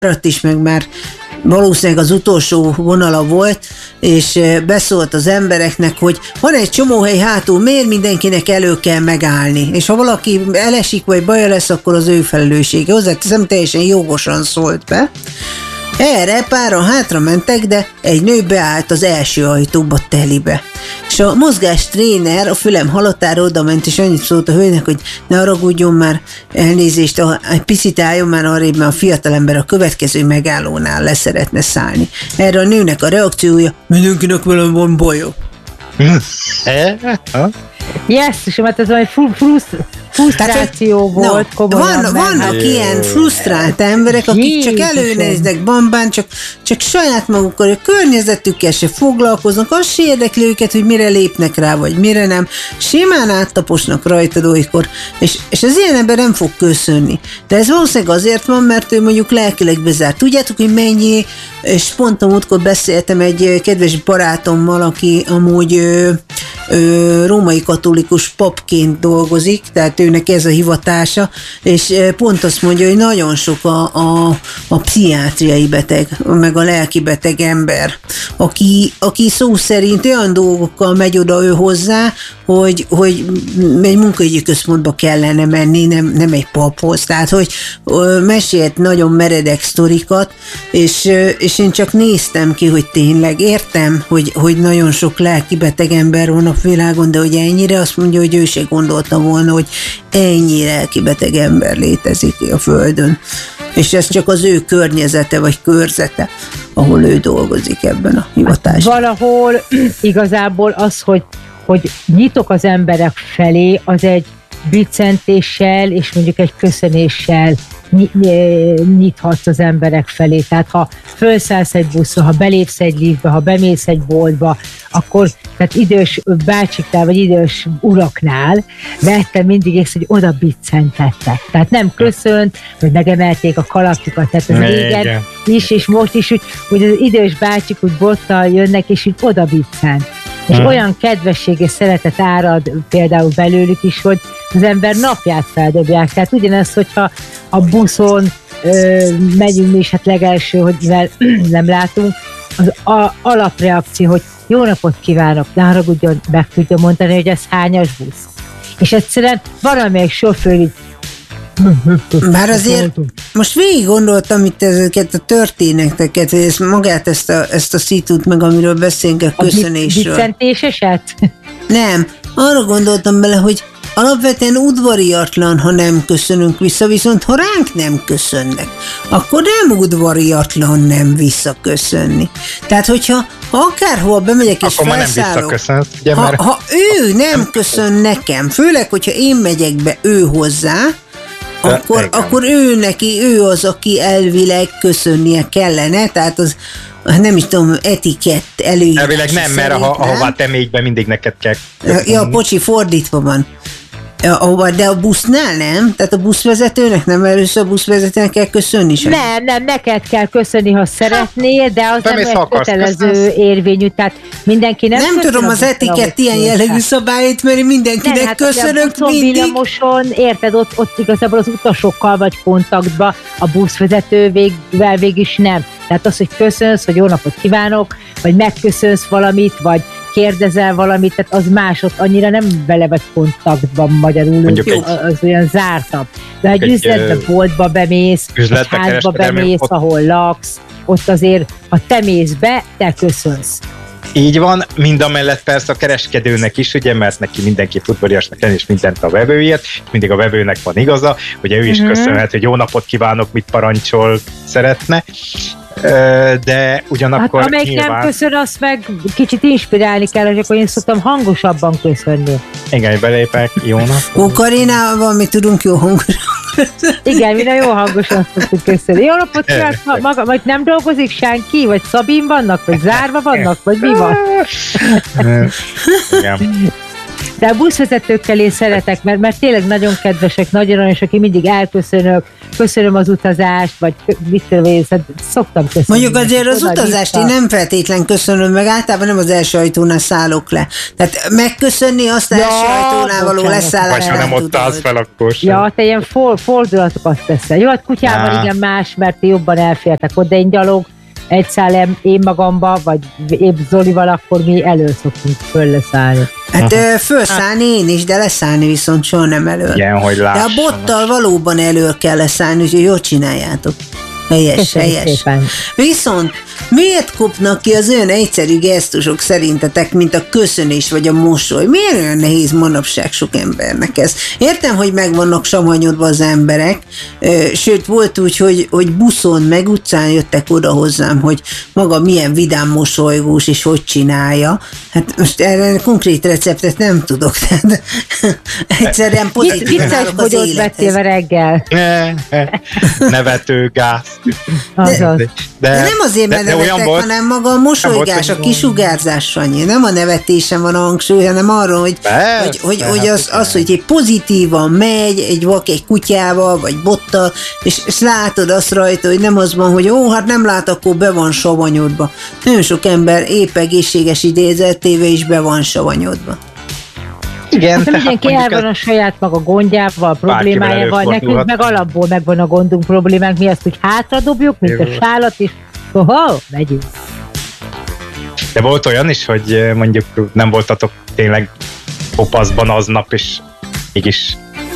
maradt is, meg már valószínűleg az utolsó vonala volt, és beszólt az embereknek, hogy van egy csomó hely hátul, miért mindenkinek elő kell megállni, és ha valaki elesik, vagy baja lesz, akkor az ő felelőssége. Hozzáteszem, teljesen jogosan szólt be. Erre páran hátra mentek, de egy nő beállt az első ajtóba telibe. És a mozgástréner a fülem halatára oda ment, és annyit szólt a hölgynek, hogy ne haragudjon már, elnézést, egy picit álljon már arrébb, mert a fiatalember a következő megállónál leszeretne szállni. Erre a nőnek a reakciója, mindenkinek velem van baja. Yes, és mert ez valami frusztráció volt. Vannak ilyen frusztrált emberek, akik csak előnéznek bambán, csak saját magukkal, a környezetükkel se foglalkoznak, az se érdekli őket, hogy mire lépnek rá, vagy mire nem. Simán áttaposnak rajtad olykor, és az ilyen ember nem fog köszönni. De ez valószínűleg azért van, mert ő mondjuk lelkileg bezárt. Tudjátok, hogy mennyi, és pont a múltkor beszéltem egy kedves barátommal, aki amúgy római katolikus papként dolgozik, tehát őnek ez a hivatása, és pont azt mondja, hogy nagyon sok a pszichiátriai beteg, meg a lelki beteg ember, aki szó szerint olyan dolgokkal megy oda ő hozzá, hogy egy munkaügyi központba kellene menni, nem egy paphoz. Tehát, hogy mesélt nagyon meredek sztorikat, és én csak néztem ki, hogy tényleg értem, hogy nagyon sok lelki beteg ember van a világon, de hogy ennyire, azt mondja, hogy ő se gondolta volna, hogy ennyi lelki beteg ember létezik a Földön. És ez csak az ő környezete, vagy körzete, ahol ő dolgozik ebben a hivatásban. Valahol igazából az, hogy nyitok az emberek felé, az egy biccentéssel és mondjuk egy köszönéssel nyithatsz az emberek felé. Tehát ha felszállsz egy buszra, ha belépsz egy liftbe, ha bemész egy boltba, akkor tehát idős bácsiknál vagy idős uraknál vettem mindig észre, hogy oda biccentettek. Tehát nem köszönt, hogy megemelték a kalapjukat, tehát az régen is, és most is, hogy az idős bácsik úgy bottal jönnek, és úgy oda biccent. És olyan kedvesség és szeretet árad például belőlük is, hogy az ember napját feldobják. Tehát ugyanez, hogyha a buszon megyünk mi is, hát legelső, hogy nem látunk, az alapreakció, hogy jó napot kívánok, ne haragudjon, meg tudja mondani, hogy ez hányas busz. És egyszerűen valamelyik sofőr így bár azért most végig gondoltam itt ezeket a történeteket, hogy magát ezt a szitút meg, amiről beszélünk, a köszönésről. A biccentés eset? Nem, arra gondoltam bele, hogy alapvetően udvariatlan, ha nem köszönünk vissza, viszont ha ránk nem köszönnek, akkor nem udvariatlan nem visszaköszönni. Tehát, hogyha akárhol bemegyek és akkor felszállok, ha ő nem köszön nekem, főleg, hogyha én megyek be ő hozzá, akkor ő az, aki elvileg köszönnie kellene, tehát az nem is tudom, etikett előírás. Elvileg nem, mert ahová te mégy be, mindig neked kell köszönni. Ja, bocsi, fordítva van. De a busznál nem? Tehát a buszvezetőnek nem, először a buszvezetőnek kell köszönni sem? Nem, neked kell köszönni, ha szeretnél, de az nem egy kötelező érvényű, tehát mindenki nem tudom az etikett ilyen jellegű szabályt, mert mindenkinek köszönök mindig. Villamoson, érted, ott igazából az utasokkal vagy kontaktba, a buszvezetővel végig is nem. Tehát az, hogy köszönsz, hogy jó napot kívánok, vagy megköszönsz valamit, vagy kérdezel valamit, tehát az másod annyira nem vele vagy kontaktban magyarul, az olyan zártabb. De ha egy üzletbe, boltba bemész, egy házba bemész, ahol laksz, ott azért, ha te mész be, te köszönsz. Így van, mindamellett persze a kereskedőnek is, ugye, mert neki mindenki udvariasnak lenni, és mindent a vevőért, és mindig a vevőnek van igaza, ugye ő is köszönhet, hogy jó napot kívánok, mit parancsol, szeretne, de ugyanakkor hát, amelyik nyilván... nem köszön, azt meg kicsit inspirálni kell, hogy akkor én szoktam hangosabban köszönni. Igen, belépek, jó nap. Ó, Karinával mi tudunk jó hangosan. Igen, mi jó hangosan szoktunk köszönni. Jó napot kívánok, maga, vagy nem dolgozik senki, vagy Szabin vannak, vagy zárva vannak, vagy mi van? Igen. De a buszvezetőkkel én szeretek, mert tényleg nagyon kedvesek, nagyon aranyosak, aki mindig elköszönök, köszönöm az utazást, vagy mit tudom én, szoktam köszönni. Mondjuk azért az utazást én nem feltétlen köszönöm meg, általában nem az első ajtónál szállok le. Tehát megköszönni azt első ajtónál való leszállást. Vagy ha nem ott állsz fel, akkor sem. Ja, te ilyen fordulatokat teszel. Jó, hát kutyában igen más, mert jobban elfértek ott, de én gyalog, egy szállam én magamba, vagy épp Zolival, akkor mi elő szoktunk föl-leszállni. Hát fölszállni én is, de leszállni viszont soha nem elő. Igen, hogy lássam. De a bottal valóban elő kell leszállni, úgyhogy jól csináljátok. Helyes. Szépen. Viszont miért kopnak ki az olyan egyszerű gesztusok szerintetek, mint a köszönés vagy a mosoly? Miért olyan nehéz manapság sok embernek ez? Értem, hogy meg vannak samanyodva az emberek, sőt volt úgy, hogy buszon meg utcán jöttek oda hozzám, hogy maga milyen vidám mosolygós és hogy csinálja. Hát most erre konkrét receptet nem tudok, tehát egyszerűen pozitív állok az élethez. Vettél reggel. Nevető gáz. De nem azért, mert nevetek, hanem maga a mosolygás, a kisugárzás, Sanyi. Nem a nevetésen van a hangsúly, hanem arról, hogy az, hogy egy pozitívan megy, egy kutyával, vagy bottal, és látod azt rajta, hogy nem az van, hogy hát nem lát, akkor be van savanyodva. Nagyon sok ember épp egészséges idézettéve is be van savanyodva. Igen, hát mindenki el van a saját maga gondjával, problémájával, nekünk meg alapból megvan a gondunk, problémánk, mi azt úgy hátradobjuk, mint a sálat, és megyünk. De volt olyan is, hogy mondjuk nem voltatok tényleg kopaszban aznap, és mégis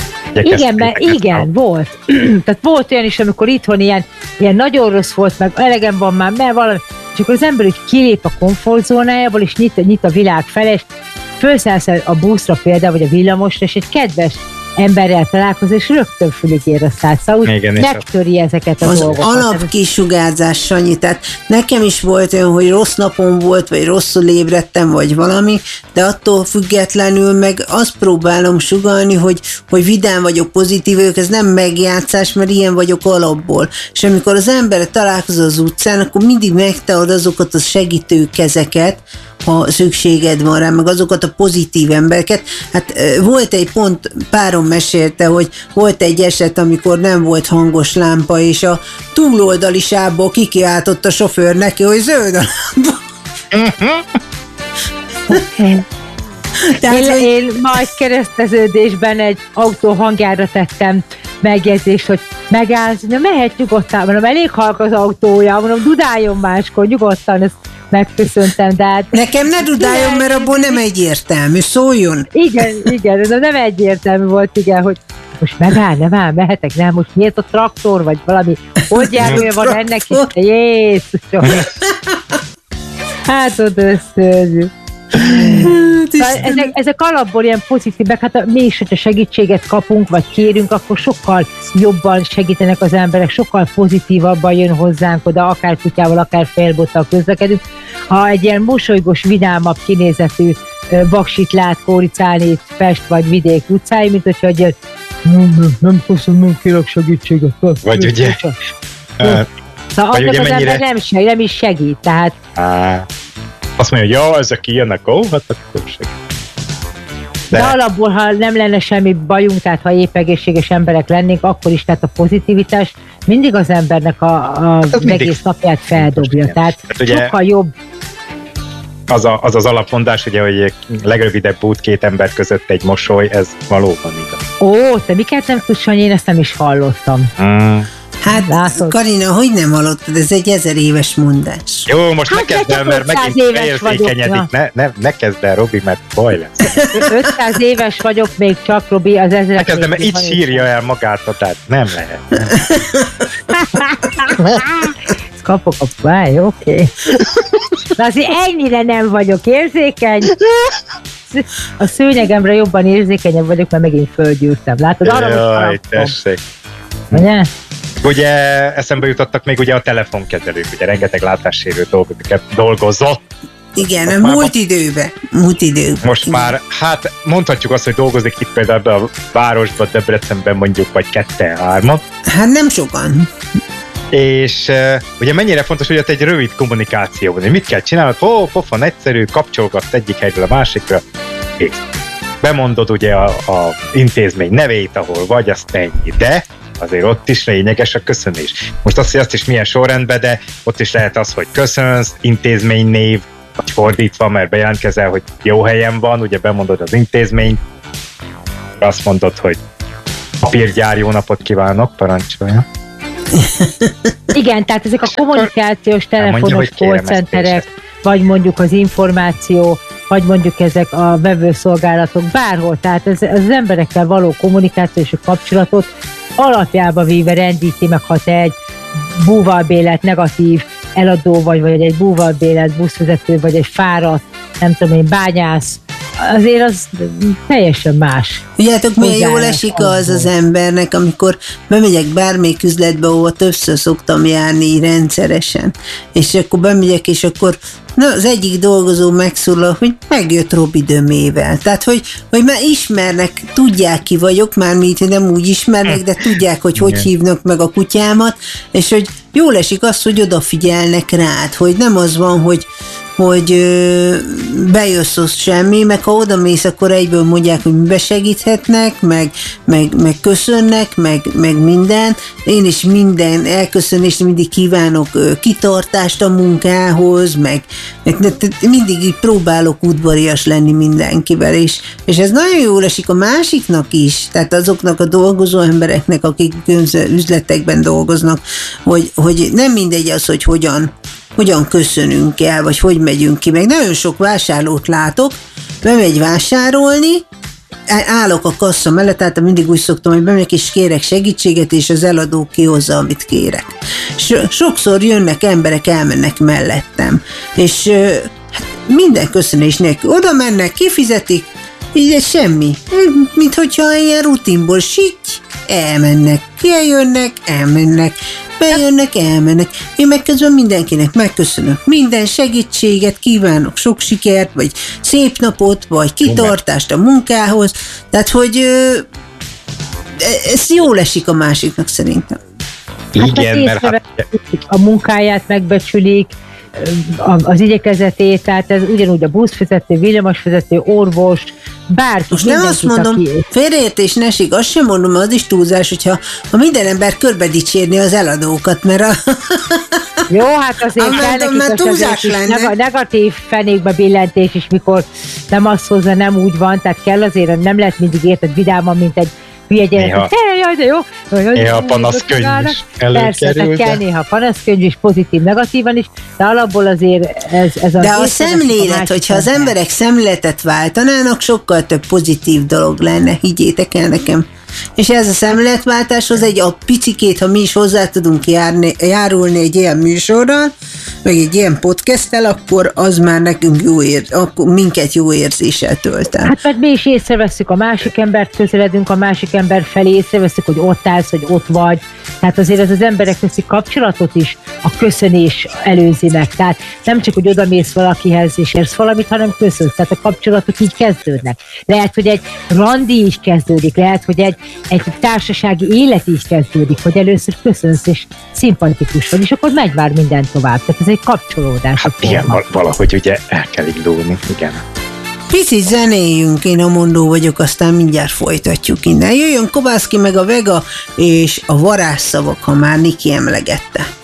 igen, volt. Tehát volt olyan is, amikor itthon ilyen nagyon rossz volt, meg elegem van már, mert valami, és akkor az ember úgy kilép a komfortzónájából, és nyit a világ fele, és felszállsz a buszra például, vagy a villamosra, és egy kedves emberrel találkozol, és rögtön fülig ér a szád. Szóval úgy megtöri ezeket a dolgokat. Az alapkisugárzás, Sanyi, tehát nekem is volt olyan, hogy rossz napom volt, vagy rosszul ébredtem, vagy valami, de attól függetlenül meg azt próbálom sugallni, hogy vidám vagyok, pozitív vagyok, ez nem megjátszás, mert ilyen vagyok alapból. És amikor az ember találkozol az utcán, akkor mindig megtalálod azokat a segítő kezeket, ha szükséged van rá, meg azokat a pozitív embereket. Hát volt egy pont, párom mesélte, hogy volt egy eset, amikor nem volt hangos lámpa, és a túloldali sávból kikiáltott a sofőr neki, hogy zöld a lámpa. Én majd kereszteződésben egy autó hangjára tettem megjegyzést, hogy megállsz, mehet nyugodtan, mondom, elég halk az autója, mondom, dudáljon máskor, nyugodtan, ezt megköszöntem, de hát... Nekem ne dudáljon, mert abból nem egyértelmű, szóljon. Igen, ez nem egyértelmű volt, igen, hogy most megáll, nem áll, mehetek, nem, most miért a traktor, vagy valami, hogy járulja van ennek is, Jézusom. Hát oda összeözzük. Ezek alapból ilyen pozitívek, hát mi is, hogyha segítséget kapunk, vagy kérünk, akkor sokkal jobban segítenek az emberek, sokkal pozitívabban jön hozzánk oda, akár kutyával, akár félbottal közlekedünk. Ha egy ilyen mosolygós, vidámabb kinézetű vaksit lát kóricálni Pest vagy vidék utcái, mint hogyha egy nem köszönöm, nem kérek segítséget. Vagy ugye... Szóval annak az ember nem is segít, tehát... Azt mondja, hogy ezek ilyenek, hát akkor segít. De alapból, ha nem lenne semmi bajunk, tehát ha épp egészséges emberek lennénk, akkor is, tehát a pozitivitás mindig az embernek az egész napját feldobja. Tehát sokkal jobb. Az alapmondás, ugye, hogy legrövidebb út két ember között egy mosoly, ez valóban igaz. Te miket nem tudsz, hogy én ezt nem is hallottam. Hát, látod? Karina, hogy nem hallottad? Ez egy 1000 éves mondás. Jó, most ne kezd el, mert megint érzékenyedik. Ne kezd el, Robi, mert baj lesz. 500 éves vagyok még csak, Robi, az 1000. Ne kezd el, mert így sírja el magát, tehát nem lehet. Kapok a pály, oké. De azért ennyire nem vagyok érzékeny. A szőnyegemre jobban érzékenyebb vagyok, mert megint földgyűrtem. Látod, arra most harapom. Tessék. Ugye? Ugye eszembe jutottak még ugye a telefonkezelők, ugye rengeteg látássérült dolgozott. Igen, múlt időben. Most már, hát mondhatjuk azt, hogy dolgozik itt például ebben a városban, Debrecenben mondjuk, vagy 2-3. Hát nem sokan. És ugye mennyire fontos, hogy ott egy rövid kommunikáció van, hogy mit kell csinálnod, pofon egyszerű, kapcsolgatsz egyik helyről a másikra, kész. bemondod ugye a intézmény nevét, ahol vagy, azt ennyi, de azért ott is lényeges a köszönés. Most azt is milyen sorrendben, de ott is lehet az, hogy köszönsz, intézménynév, vagy fordítva, mert bejelentkezel, hogy jó helyen van, ugye bemondod az intézményt, azt mondod, hogy papírgyár, jó napot kívánok, parancsolja. Igen, tehát ezek a kommunikációs telefonos callcenterek, vagy mondjuk az információ, vagy mondjuk ezek a vevőszolgálatok, bárhol, tehát ez az emberekkel való kommunikáció és a kapcsolatot alapjába véve rendíti meg, ha te egy búvalbélet negatív eladó vagy egy búvalbélet buszvezető, vagy egy fáradt, nem tudom én, bányász, azért az teljesen más. Tudjátok, milyen jól esik az embernek, amikor bemegyek bármelyik üzletbe, ahol többször szoktam járni rendszeresen, és akkor bemegyek, és akkor az egyik dolgozó megszólal, hogy megjött Robi Dömével. Tehát, hogy már ismernek, tudják ki vagyok, mármint nem úgy ismernek, de tudják, hogy hívnak meg a kutyámat, és hogy jól esik az, hogy odafigyelnek rád, hogy nem az van, hogy bejössz az semmi, meg ha odamész, akkor egyből mondják, hogy mibe segíthetnek, meg köszönnek, meg minden. Én is minden elköszönést mindig kívánok kitartást a munkához, meg mindig így próbálok udvarias lenni mindenkivel, és ez nagyon jól esik a másiknak is, tehát azoknak a dolgozó embereknek, akik üzletekben dolgoznak, hogy nem mindegy az, hogy hogyan köszönünk el, vagy hogy megyünk ki. Meg nagyon sok vásárlót látok, bemegy vásárolni, állok a kassa mellett, tehát mindig úgy szoktam, hogy bemegyek és kérek segítséget, és az eladó kihozza, amit kérek. Sokszor jönnek emberek, elmennek mellettem, és minden köszönés nélkül oda mennek, kifizetik, így semmi. Mint hogyha ilyen rutinból elmennek, kijönnek, elmennek, bejönnek, elmennek. Én meg közben mindenkinek megköszönök minden segítséget, kívánok sok sikert, vagy szép napot, vagy kitartást a munkához. Tehát, hogy ez jól esik a másiknak szerintem. Igen, mert a munkáját megbecsülik, az igyekezetét, tehát ez ugyanúgy a buszvezető, villamosvezető, orvos, bárki. Most nem azt mondom, félreértés ne esik, azt sem mondom, az is túlzás, hogyha minden ember körbe dicsérni az eladókat, mert jó, hát azért kell nekik negatív fenékbe billentés is, mikor nem azt hozza, nem úgy van, tehát kell azért, nem lehet mindig érted vidáman, mint egy hülye gyerek, jaj, de jó. Néha panaszkönyv is előkerül. Persze, kell néha panaszkönyv is, pozitív, negatívan is, de alapból azért ez de a szemlélet, hogyha az emberek szemléletet váltanának, sokkal több pozitív dolog lenne, higgyétek el nekem. És ez a szemléletváltáshoz a picikét, ha mi is hozzá tudunk járulni egy ilyen műsorral, meg egy ilyen podcasttel, akkor az már nekünk akkor minket jó érzéssel tölt el. Hát meg mi is észrevesszük a másik embert, közeledünk a másik ember felé, észrevesszük, hogy ott állsz, hogy ott vagy. Tehát azért ez az emberek közti kapcsolatot is a köszönés előzi meg. Tehát nem csak, hogy odamész valakihez és érsz valamit, hanem köszönsz. Tehát a kapcsolatok így kezdődnek. Lehet, hogy egy randi is kezdődik, lehet, hogy egy társasági élet is kezdődik, hogy először köszönsz, és szimpatikus vagy, és akkor megy már minden tovább. Tehát ez egy kapcsolódás. Hát igen, valahogy ugye el kell indulni, igen. Picit zenéljünk, én a mondó vagyok, aztán mindjárt folytatjuk innen. Jöjjön Kobászki meg a Vega, és a varázsszavak, ha már Niki emlegette.